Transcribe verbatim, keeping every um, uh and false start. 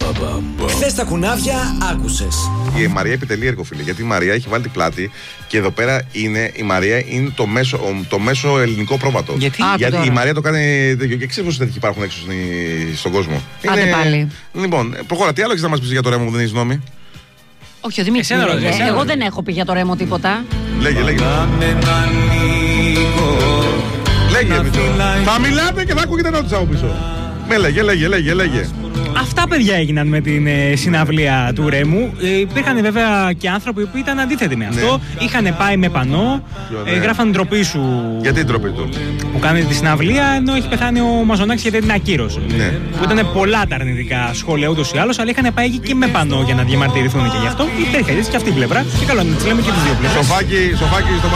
Χθες τα κουνάβια άκουσες. Η Μαρία επιτελεί έργο, φίλε. Γιατί η Μαρία έχει βάλει την πλάτη και εδώ πέρα είναι, η Μαρία είναι το μέσο, το μέσο ελληνικό πρόβατο. Γιατί, Γιατί τώρα. η Μαρία το κάνει τέτοιο. Και ξέρει πόσοι τέτοιοι υπάρχουν έξω στον κόσμο. Άντε είναι... πάλι. Λοιπόν, προχώρα. Τι άλλο έχεις να μας πεις για το Ρέμο που δεν έχεις γνώμη? Όχι, ο Δημήτρης. Εσένα ρωτήσω, εσένα Εγώ ρωτήσω. δεν έχω πει για το Ρέμο τίποτα. Λέγε, λέγε. Λέγε, Μητσό. Θα μιλάτε και θα ακούγεται νότισα από πίσω. Με λέγε, λέγε, λέγε, λέγε. Αυτά, παιδιά, έγιναν με την ε, συναυλία του Ρέμου. Ε, υπήρχαν βέβαια και άνθρωποι που ήταν αντίθετοι με αυτό. Είχαν πάει με πανό, ε, γράφαν ντροπή σου. Γιατί η ντροπή του? Που κάνει τη συναυλία, ενώ έχει πεθάνει ο Μαζονάκης γιατί την ακύρωσε. Ναι. Που ήταν πολλά τα αρνητικά σχόλια ούτως ή άλλως, αλλά είχαν πάει εκεί και με πανό για να διαμαρτυρηθούν και γι' αυτό. Υπήρχε έτσι και αυτή η πλευρά. Και καλό να τις λέμε και τις δύο πλευρές. Σοφάκι, σοφάκι στο